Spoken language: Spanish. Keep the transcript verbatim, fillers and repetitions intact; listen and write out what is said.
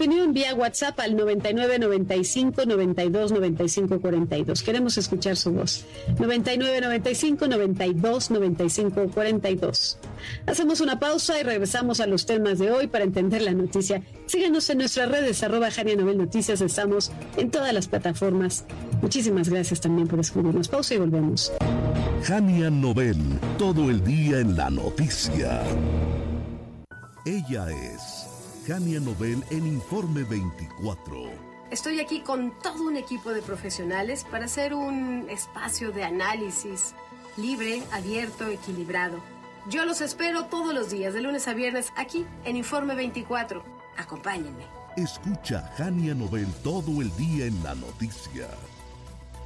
opinión vía WhatsApp al noventa y nueve, noventa y cinco, noventa y dos, noventa y cinco, cuarenta y dos. Queremos escuchar su voz. noventa y nueve, noventa y cinco, noventa y dos, noventa y cinco, cuarenta y dos. Hacemos una pausa y regresamos a los temas de hoy para entender la noticia. Síguenos en nuestras redes, arroba Jania Novel Noticias. Estamos en todas las plataformas. Muchísimas gracias también por escribirnos. Pausa y volvemos. Jania Novel, todo el día en la noticia. Ella es Jania Novel en Informe veinticuatro. Estoy aquí con todo un equipo de profesionales para hacer un espacio de análisis libre, abierto, equilibrado. Yo los espero todos los días, de lunes a viernes, aquí en Informe veinticuatro. Acompáñenme. Escucha Jania Novel todo el día en la noticia.